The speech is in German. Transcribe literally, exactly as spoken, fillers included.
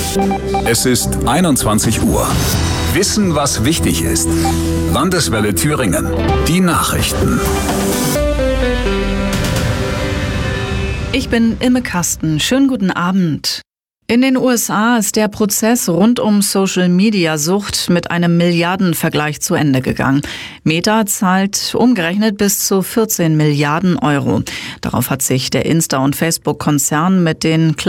Es ist einundzwanzig Uhr. Wissen, was wichtig ist. Landeswelle Thüringen. Die Nachrichten. Ich bin Imme Kasten. Schönen guten Abend. In den U S A ist der Prozess rund um Social-Media-Sucht mit einem Milliardenvergleich zu Ende gegangen. Meta zahlt umgerechnet bis zu vierzehn Milliarden Euro. Darauf hat sich der Insta- und Facebook-Konzern mit den